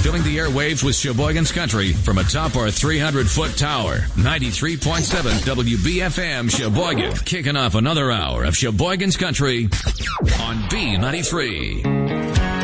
filling the airwaves with Sheboygan's Country from atop our 300-foot tower. 93.7 WBFM Sheboygan, kicking off another hour of Sheboygan's Country on B93.